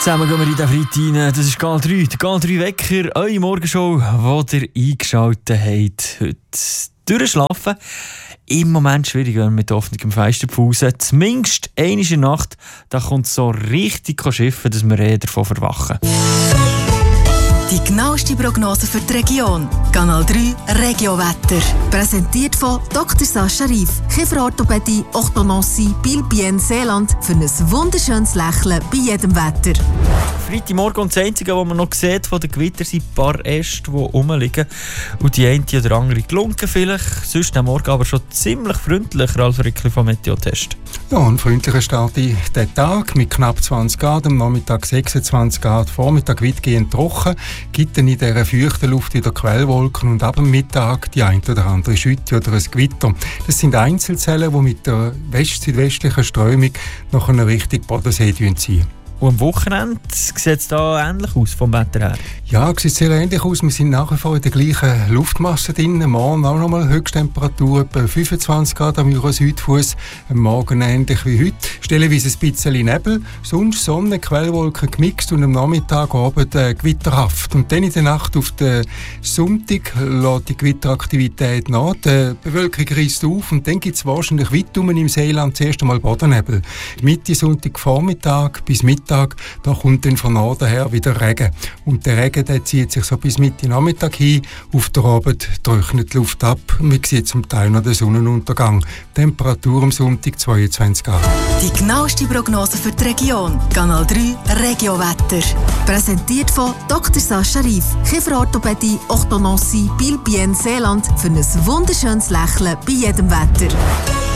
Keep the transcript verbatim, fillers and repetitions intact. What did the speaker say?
Zusammen gehen wir in den Freitag rein. Das ist Kanal drei, der Kanal drei Wecker, eure Morgenshow, die ihr eingeschaltet habt. Heute durchschlafen. Im Moment schwierig, wenn man mit offenem Fenster pausen. Zumindest einmal in der Nacht, da kommt es so richtig schiffen, dass wir eher davon verwachen. Die genaueste Prognose für die Region. Kanal drei Regiowetter. Präsentiert von Doktor Sascha Rief. Kieferorthopädie, Orthodontie, Biel-Bien, Seeland. Für ein wunderschönes Lächeln bei jedem Wetter. Freitagmorgen und das Einzige, was man noch sieht von den Gewittern, sind ein paar Äste, die rumliegen. Und die eine oder andere gelunken vielleicht. Sonst am Morgen aber schon ziemlich freundlich, Ralf Rickli vom Meteotest. Ja, ein freundlicher Start in den Tag mit knapp zwanzig Grad, am Nachmittag sechsundzwanzig Grad, Vormittag weitgehend trocken, gibt dann in dieser feuchten Luft wieder Quellwolken und ab dem Mittag die ein oder andere Schütte oder ein Gewitter. Das sind Einzelzellen, die mit der west-südwestlichen Strömung nach einer Richtung Bodensee ziehen. Und am Wochenende sieht es da ähnlich aus vom Wetter her? Ja, es sieht sehr ähnlich aus. Wir sind nach wie vor in der gleichen Luftmasse drin. Morgen auch nochmal Höchsttemperatur etwa fünfundzwanzig Grad am Jura-Südfuss. Am Morgen ähnlich wie heute. Stellenweise ein bisschen Nebel, sonst Sonne, Quellwolken gemixt und am Nachmittag Abend äh, gewitterhaft. Und dann in der Nacht auf den Sonntag lässt die Gewitteraktivität nach. Die Bewölkung reißt auf und dann gibt es wahrscheinlich weit um im Seeland zuerst einmal Bodennebel. Mitte Sonntagvormittag bis Mittag, da kommt dann von Norden her wieder Regen. Und der Regen der zieht sich so bis Mitte Nachmittag hin. Auf der Abend trocknet die Luft ab. Man sieht zum Teil noch den Sonnenuntergang. Temperatur am Sonntag zweiundzwanzig Grad. Die genaueste Prognose für die Region. Kanal drei Regiowetter. Präsentiert von Doktor Sascha Rief. Kieferorthopädie, Orthodontie, Biel-Bien, Seeland. Für ein wunderschönes Lächeln bei jedem Wetter.